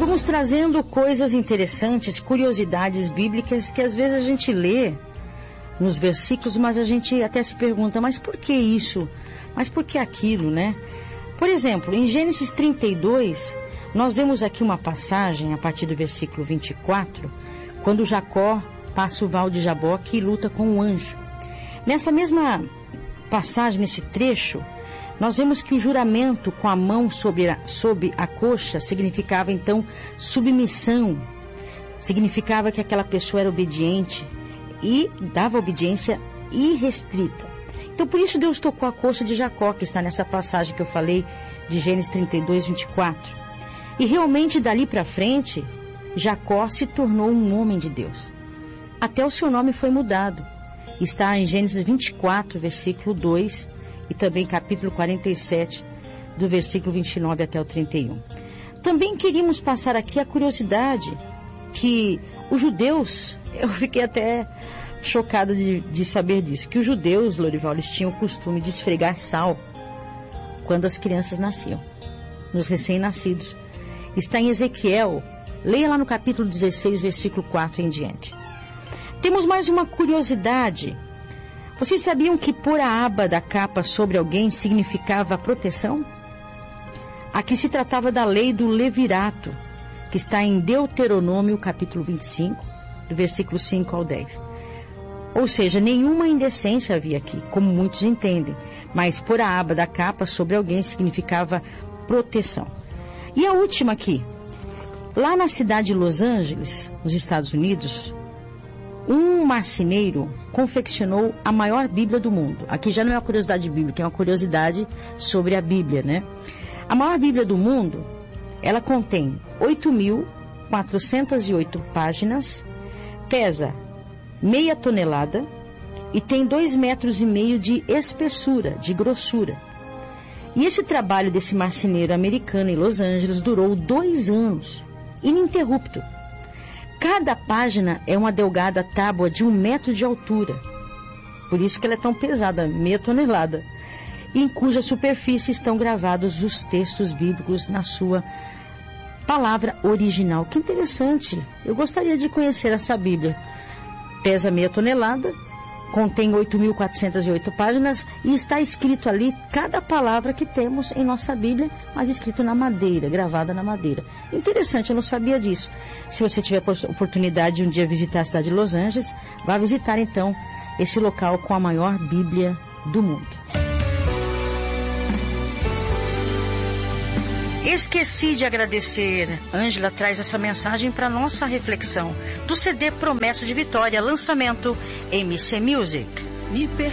Vamos trazendo coisas interessantes, curiosidades bíblicas que às vezes a gente lê nos versículos, mas a gente até se pergunta, mas por que isso? Mas por que aquilo, né? Por exemplo, em Gênesis 32, nós vemos aqui uma passagem, a partir do versículo 24, quando Jacó passa o val de Jaboque e luta com um anjo. Nessa mesma passagem, nesse trecho, nós vemos que o juramento com a mão sob a coxa significava então submissão, significava que aquela pessoa era obediente e dava obediência irrestrita. Então por isso Deus tocou a coxa de Jacó, que está nessa passagem que eu falei de Gênesis 32, 24. E realmente dali para frente, Jacó se tornou um homem de Deus. Até o seu nome foi mudado. Está em Gênesis 24, versículo 2, e também capítulo 47, do versículo 29 até o 31. Também queríamos passar aqui a curiosidade que os judeus, eu fiquei até chocada de saber disso, que os judeus, Lorival, eles tinham o costume de esfregar sal quando as crianças nasciam, nos recém-nascidos. Está em Ezequiel, leia lá no capítulo 16, versículo 4 em diante. Temos mais uma curiosidade. Vocês sabiam que pôr a aba da capa sobre alguém significava proteção? Aqui se tratava da lei do levirato, que está em Deuteronômio, capítulo 25, do versículo 5 ao 10. Ou seja, nenhuma indecência havia aqui, como muitos entendem, mas pôr a aba da capa sobre alguém significava proteção. E a última aqui, lá na cidade de Los Angeles, nos Estados Unidos, um marceneiro confeccionou a maior Bíblia do mundo. Aqui já não é uma curiosidade bíblica, é uma curiosidade sobre a Bíblia, né? A maior Bíblia do mundo, ela contém 8.408 páginas, pesa meia tonelada e tem 2,5 metros de espessura, de grossura. E esse trabalho desse marceneiro americano em Los Angeles durou 2 anos, ininterrupto. Cada página é uma delgada tábua de 1 metro de altura. Por isso que ela é tão pesada, meia tonelada. Em cuja superfície estão gravados os textos bíblicos na sua palavra original. Que interessante! Eu gostaria de conhecer essa Bíblia. Pesa meia tonelada, contém 8.408 páginas e está escrito ali cada palavra que temos em nossa Bíblia, mas escrito na madeira, gravada na madeira. Interessante, eu não sabia disso. Se você tiver a oportunidade de um dia visitar a cidade de Los Angeles, vá visitar então esse local com a maior Bíblia do mundo. Esqueci de agradecer. Ângela traz essa mensagem para nossa reflexão do CD Promessa de Vitória, lançamento MC Music.